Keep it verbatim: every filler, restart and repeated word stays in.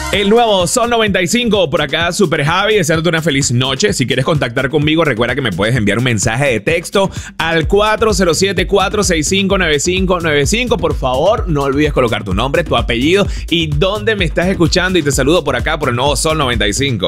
El nuevo Sol noventa y cinco, por acá Super Javi, deseándote una feliz noche. Si quieres contactar conmigo, recuerda que me puedes enviar un mensaje de texto al cuatro cero siete, cuatro seis cinco, nueve cinco nueve cinco. Por favor, no olvides colocar tu nombre, tu apellido y dónde me estás escuchando, y te saludo por acá por el nuevo Sol noventa y cinco.